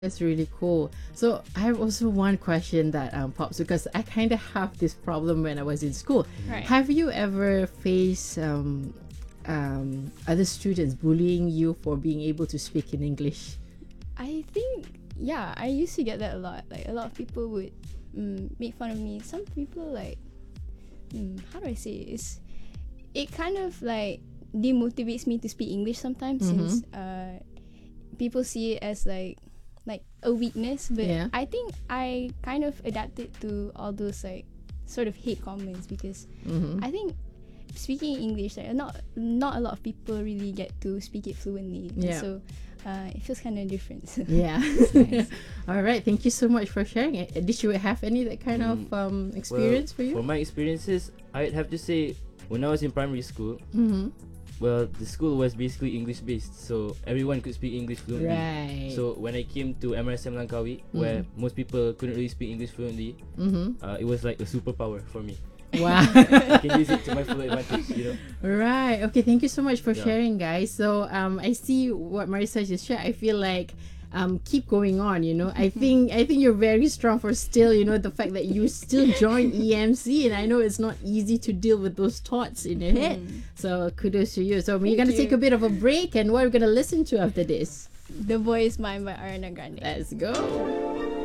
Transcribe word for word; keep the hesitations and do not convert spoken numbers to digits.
That's really cool. So I have also one question that um, pops because I kind of have this problem when I was in school. Right. Have you ever faced um, um, other students bullying you for being able to speak in English? I think, yeah, I used to get that a lot. Like, a lot of people would um, make fun of me. Some people, like, um, how do I say it? It's, it kind of, like, demotivates me to speak English sometimes Mhm. since uh, people see it as, like, like a weakness. But Yeah. I think I kind of adapted to all those, like, sort of hate comments because Mhm. I think speaking English, like, not not a lot of people really get to speak it fluently. Yeah. So uh, it feels kind of different. Yeah. Nice. All right. Thank you so much for sharing it. Did you have any that kind of Mm, um, experience for well, you? For my experiences, I'd have to say when I was in primary school, Mm-hmm. well, the school was basically English based, so everyone could speak English fluently. Right. So when I came to M R S M Langkawi, where most people couldn't really speak English fluently, Mm-hmm. uh, it was like a superpower for me. Wow. I can use it to my full advantage, you know. Right. Okay. Thank you so much for Yeah. sharing, guys. So um, I see what Marissa just shared. I feel like um, keep going on. You know, I think I think you're very strong for still. You know, the fact that you still join E M C, and I know it's not easy to deal with those thoughts in your head. So kudos to you. So we're Thank gonna take a you. bit of a break, and what we're gonna listen to after this. The Boy Is Mine by Ariana Grande. Let's go.